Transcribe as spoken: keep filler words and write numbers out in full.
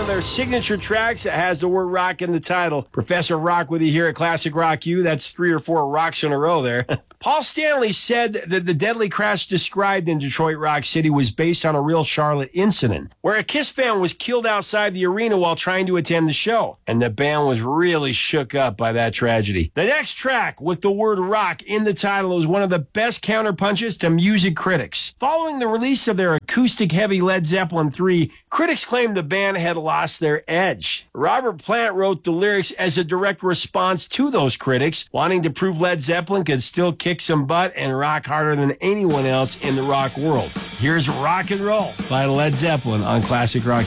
of their signature tracks that has the word rock in the title. Professor Rock with you here at Classic Rock U. That's three or four rocks in a row there. Paul Stanley said that the deadly crash described in Detroit Rock City was based on a real Charlotte incident, where a Kiss fan was killed outside the arena while trying to attend the show, and the band was really shook up by that tragedy. The next track with the word rock in the title was one of the best counterpunches to music critics. Following the release of their acoustic-heavy Led Zeppelin three, critics claimed the band had lost their edge. Robert Plant wrote the lyrics as a direct response to those critics, wanting to prove Led Zeppelin could still kick some butt and rock harder than anyone else in the rock world. Here's Rock and Roll by Led Zeppelin on Classic Rock.